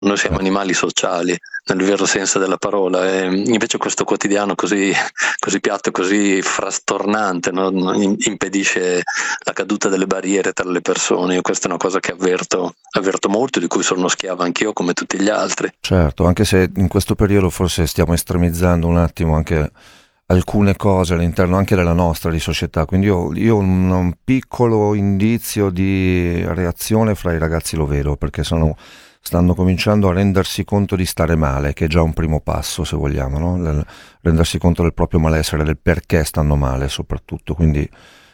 Noi siamo animali sociali, nel vero senso della parola, e invece questo quotidiano così piatto, così frastornante, no? Impedisce la caduta delle barriere tra le persone. Io questa è una cosa che avverto molto, di cui sono schiavo anch'io come tutti gli altri. Certo, anche se in questo periodo forse stiamo estremizzando un attimo anche alcune cose all'interno anche della nostra di società, quindi io un piccolo indizio di reazione fra i ragazzi lo vedo, perché stanno cominciando a rendersi conto di stare male, che è già un primo passo, se vogliamo, no? Rendersi conto del proprio malessere, del perché stanno male soprattutto, quindi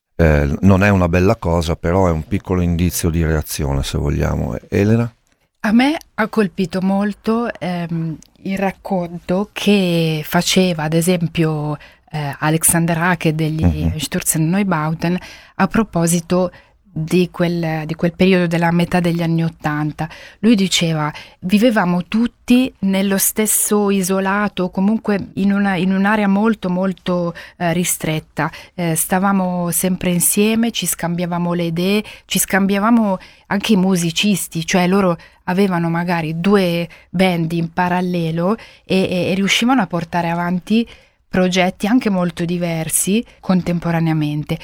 non è una bella cosa, però è un piccolo indizio di reazione, se vogliamo. Elena? A me ha colpito molto il racconto che faceva, ad esempio, Alexander Hacket degli Sturzen Neubauten a proposito di quel periodo della metà degli anni '80. Lui diceva: vivevamo tutti nello stesso isolato, comunque in un'area molto molto ristretta, stavamo sempre insieme, ci scambiavamo le idee, ci scambiavamo anche i musicisti, cioè loro avevano magari 2 band in parallelo e riuscivano a portare avanti progetti anche molto diversi contemporaneamente.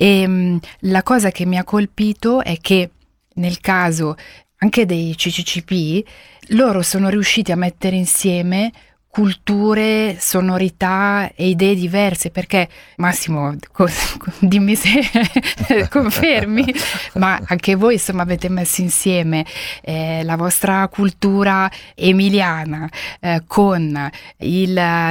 E la cosa che mi ha colpito è che nel caso anche dei CCCP loro sono riusciti a mettere insieme culture, sonorità e idee diverse, perché Massimo, dimmi se confermi, ma anche voi insomma avete messo insieme la vostra cultura emiliana con il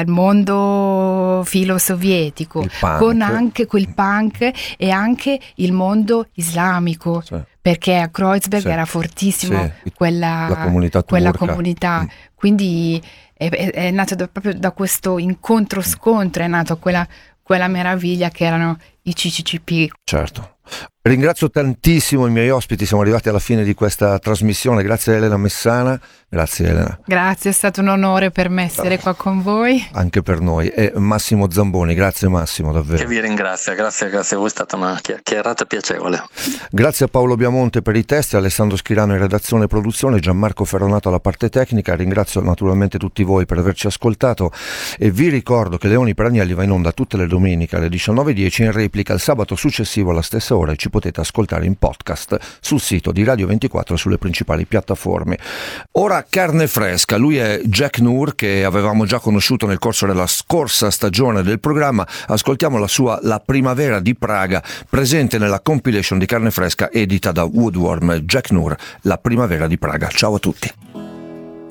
mondo filo-sovietico, con anche quel punk e anche il mondo islamico. Sì. Perché a Kreuzberg era fortissimo quella comunità. Quindi è nato proprio da questo incontro-scontro, è nato quella meraviglia che erano i CCCP. Certo. Ringrazio tantissimo i miei ospiti, siamo arrivati alla fine di questa trasmissione. Grazie a Elena Messana. Grazie Elena. Grazie, è stato un onore per me essere qua con voi. Anche per noi. E Massimo Zamboni, grazie Massimo, davvero. Che vi ringrazio, grazie a voi, è stata una chiacchierata piacevole. Grazie a Paolo Biamonte per i testi, Alessandro Schirano in redazione e produzione, Gianmarco Ferronato alla parte tecnica. Ringrazio naturalmente tutti voi per averci ascoltato e vi ricordo che Leoni per Agnelli va in onda tutte le domeniche alle 19:10, in replica il sabato successivo alla stessa ora, e ci potete ascoltare in podcast sul sito di Radio 24 e sulle principali piattaforme. Ora carne fresca, lui è Jack Noor, che avevamo già conosciuto nel corso della scorsa stagione del programma. Ascoltiamo la sua La primavera di Praga, presente nella compilation di carne fresca edita da Woodworm. Jack Noor, La primavera di Praga. Ciao a tutti.